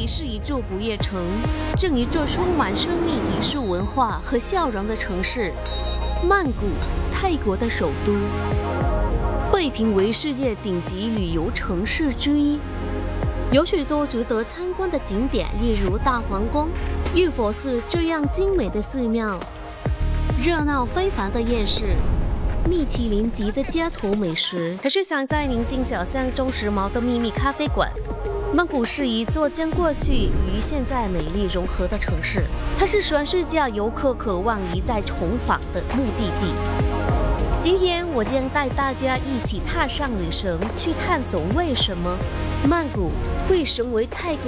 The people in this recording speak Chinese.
里是一座不夜城，正一座充满生命、艺术文化和笑容的城市——曼谷，泰国的首都，被评为世界顶级旅游城市之一。有许多值得参观的景点，例如大皇宫、玉佛寺这样精美的寺庙，热闹非凡的夜市。 米其林级的街头美食，还是想在宁静小巷中时髦的秘密咖啡馆。曼谷是一座将过去与现在美丽融合的城市，它是全世界游客渴望一再重访的目的地。今天我将带大家一起踏上旅程，去探索为什么曼谷会成为泰国